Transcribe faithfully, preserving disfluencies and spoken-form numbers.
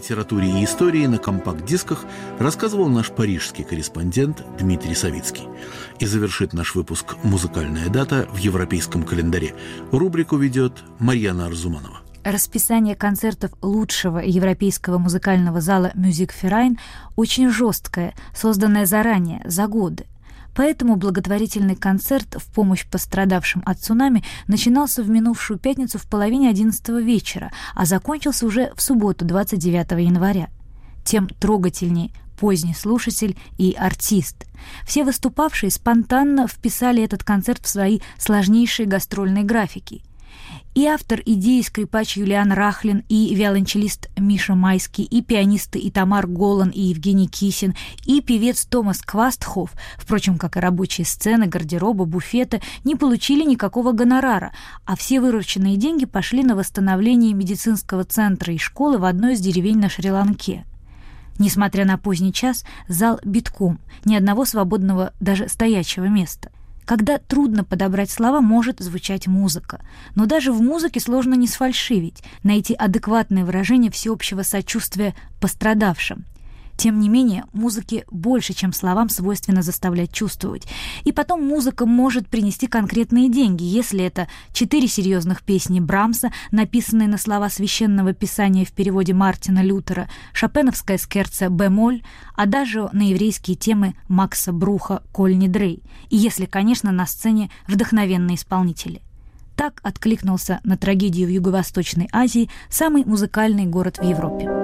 литературе и истории на компакт-дисках рассказывал наш парижский корреспондент Дмитрий Савицкий. И завершит наш выпуск «Музыкальная дата» в европейском календаре. Рубрику ведет Марьяна Арзуманова. Расписание концертов лучшего европейского музыкального зала «Мюзикферайн» очень жесткое, созданное заранее, за годы. Поэтому благотворительный концерт в помощь пострадавшим от цунами начинался в минувшую пятницу в половине одиннадцатого вечера, а закончился уже в субботу, двадцать девятого января. Тем трогательнее поздний слушатель и артист. Все выступавшие спонтанно вписали этот концерт в свои сложнейшие гастрольные графики. И автор идеи скрипач Юлиан Рахлин, и виолончелист Миша Майский, и пианисты Итамар Голан и Евгений Кисин, и певец Томас Квастхоф, впрочем, как и рабочие сцены, гардероба, буфета, не получили никакого гонорара, а все вырученные деньги пошли на восстановление медицинского центра и школы в одной из деревень на Шри-Ланке. Несмотря на поздний час, зал битком, ни одного свободного даже стоячего места. Когда трудно подобрать слова, может звучать музыка. Но даже в музыке сложно не сфальшивить, найти адекватное выражение всеобщего сочувствия пострадавшим. Тем не менее, музыке больше, чем словам, свойственно заставлять чувствовать. И потом музыка может принести конкретные деньги, если это четыре серьезных песни Брамса, написанные на слова священного писания в переводе Мартина Лютера, шопеновская скерцо бемоль, а даже на еврейские темы Макса Бруха «Коль Нидрей». И если, конечно, на сцене вдохновенные исполнители. Так откликнулся на трагедию в Юго-Восточной Азии самый музыкальный город в Европе.